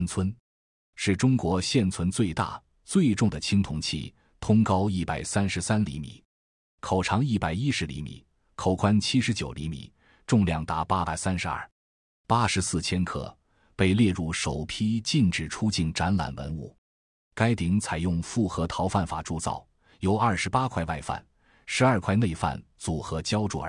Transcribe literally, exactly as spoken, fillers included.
村，是中国现存最大、最重的青铜器，通高一百三十三厘米，口长一百一十厘米，口宽七十九厘米，重量达八百三十二、八十四千克，被列入首批禁止出境展览文物。该鼎采用复合陶范法铸造，由二十八块外范、十二块内范组合浇铸而